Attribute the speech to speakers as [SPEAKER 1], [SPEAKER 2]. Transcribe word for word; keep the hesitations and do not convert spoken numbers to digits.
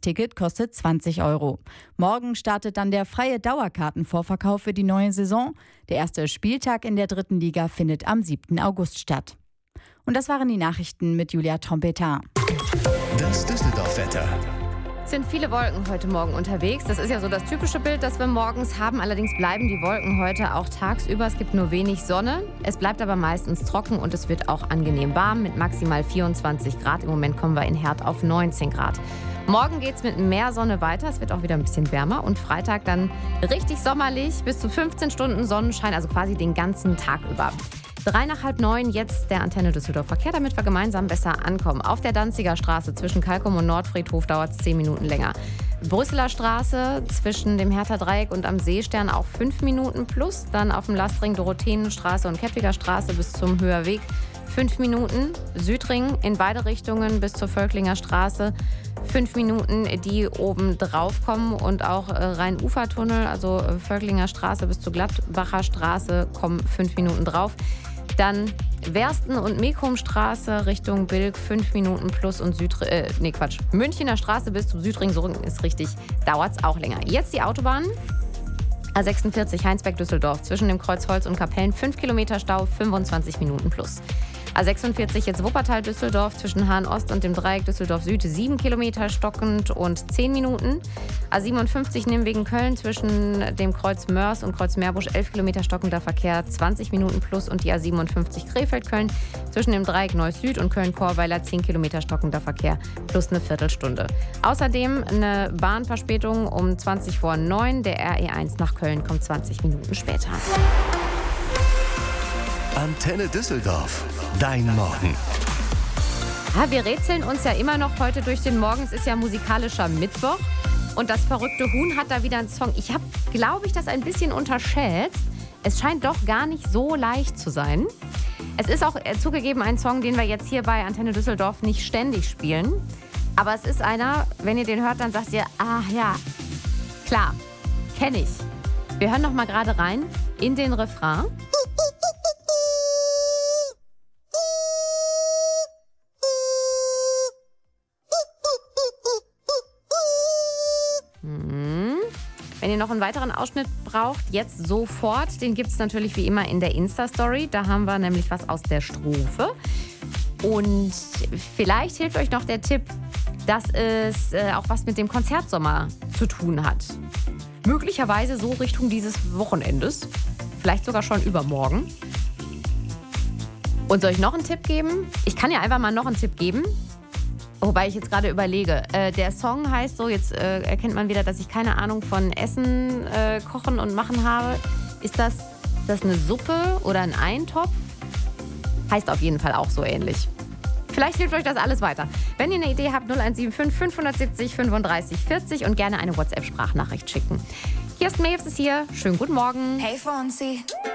[SPEAKER 1] Tagesticket kostet zwanzig Euro. Morgen startet dann der freie Dauerkartenvorverkauf für die neue Saison. Der erste Spieltag in der dritten Liga findet am siebten August statt. Und das waren die Nachrichten mit Julia Trompetin.
[SPEAKER 2] Das Düsseldorf-Wetter.
[SPEAKER 3] Es sind viele Wolken heute Morgen unterwegs. Das ist ja so das typische Bild, das wir morgens haben. Allerdings bleiben die Wolken heute auch tagsüber. Es gibt nur wenig Sonne. Es bleibt aber meistens trocken und es wird auch angenehm warm mit maximal vierundzwanzig Grad. Im Moment kommen wir in Herd auf neunzehn Grad. Morgen geht es mit mehr Sonne weiter. Es wird auch wieder ein bisschen wärmer. Und Freitag dann richtig sommerlich. Bis zu fünfzehn Stunden Sonnenschein, also quasi den ganzen Tag über. Drei nach halb neun, jetzt der Antenne Düsseldorf Verkehr, damit wir gemeinsam besser ankommen. Auf der Danziger Straße zwischen Kalkum und Nordfriedhof dauert es zehn Minuten länger. Brüsseler Straße zwischen dem Hertha-Dreieck und am Seestern auch fünf Minuten plus. Dann auf dem Lastring Dorotheenstraße und Kettwiger Straße bis zum Höherweg fünf Minuten. Südring in beide Richtungen bis zur Völklinger Straße fünf Minuten, die oben drauf kommen. Und auch Rhein-Ufer-Tunnel, also Völklinger Straße bis zur Gladbacher Straße, kommen fünf Minuten drauf. Dann Wersten- und Mekumstraße Richtung Bilk, fünf Minuten plus und Südring, äh, nee Quatsch, Münchener Straße bis zum Südring, so ist richtig, dauert es auch länger. Jetzt die Autobahn. A sechsundvierzig Heinsberg-Düsseldorf zwischen dem Kreuz Holz und Kapellen, fünf Kilometer Stau, fünfundzwanzig Minuten plus. A sechsundvierzig jetzt Wuppertal-Düsseldorf zwischen Hahn-Ost und dem Dreieck Düsseldorf-Süd, sieben Kilometer stockend und zehn Minuten. A siebenundfünfzig Nimwegen-Köln zwischen dem Kreuz Mörs und Kreuz Meerbusch, elf Kilometer stockender Verkehr, zwanzig Minuten plus. Und die A siebenundfünfzig Krefeld-Köln zwischen dem Dreieck Neuss-Süd und Köln-Chorweiler, zehn Kilometer stockender Verkehr plus eine Viertelstunde. Außerdem eine Bahnverspätung um zwanzig vor neun. Der R E eins nach Köln kommt zwanzig Minuten später.
[SPEAKER 2] Antenne Düsseldorf. Dein Morgen.
[SPEAKER 3] Ja, wir rätseln uns ja immer noch heute durch den Morgen. Es ist ja musikalischer Mittwoch. Und das verrückte Huhn hat da wieder einen Song. Ich habe, glaube ich, das ein bisschen unterschätzt. Es scheint doch gar nicht so leicht zu sein. Es ist auch äh, zugegeben ein Song, den wir jetzt hier bei Antenne Düsseldorf nicht ständig spielen. Aber es ist einer, wenn ihr den hört, dann sagt ihr, ah ja, klar, kenne ich. Wir hören noch mal gerade rein in den Refrain. Wenn ihr noch einen weiteren Ausschnitt braucht, jetzt sofort. Den gibt es natürlich wie immer in der Insta-Story. Da haben wir nämlich was aus der Strophe. Und vielleicht hilft euch noch der Tipp, dass es äh, auch was mit dem Konzertsommer zu tun hat. Möglicherweise so Richtung dieses Wochenendes. Vielleicht sogar schon übermorgen. Und soll ich noch einen Tipp geben? Ich kann ja einfach mal noch einen Tipp geben. Wobei ich jetzt gerade überlege. Äh, der Song heißt so, jetzt äh, erkennt man wieder, dass ich keine Ahnung von Essen, äh, Kochen und Machen habe. Ist das, ist das eine Suppe oder ein Eintopf? Heißt auf jeden Fall auch so ähnlich. Vielleicht hilft euch das alles weiter. Wenn ihr eine Idee habt, null eins sieben fünf, fünf sieben null, fünfunddreißig vierzig und gerne eine WhatsApp-Sprachnachricht schicken. Kirsten Maves ist hier. Schönen guten Morgen.
[SPEAKER 4] Hey Fonzie.